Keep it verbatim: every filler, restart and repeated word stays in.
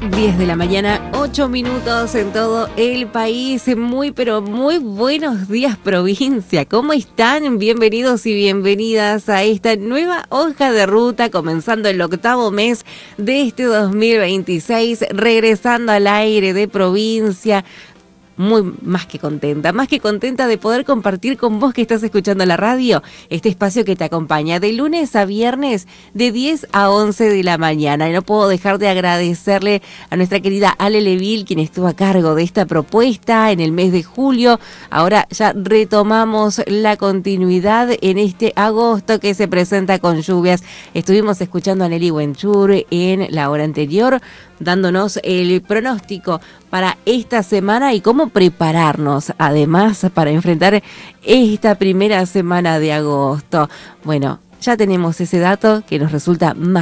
diez de la mañana, ocho minutos en todo el país. Muy, pero muy buenos días, provincia. ¿Cómo están? Bienvenidos y bienvenidas a esta nueva hoja de ruta, comenzando el octavo mes de este dos mil veintiséis, regresando al aire de provincia. Muy más que contenta, más que contenta de poder compartir con vos que estás escuchando la radio, este espacio que te acompaña de lunes a viernes de diez a once de la mañana. Y no puedo dejar de agradecerle a nuestra querida Ale Leville, quien estuvo a cargo de esta propuesta en el mes de julio. Ahora ya retomamos la continuidad en este agosto que se presenta con lluvias. Estuvimos escuchando a Nelly Wenchur en la hora anterior, dándonos el pronóstico para esta semana y cómo prepararnos, además, para enfrentar esta primera semana de agosto. Bueno, ya tenemos ese dato que nos resulta más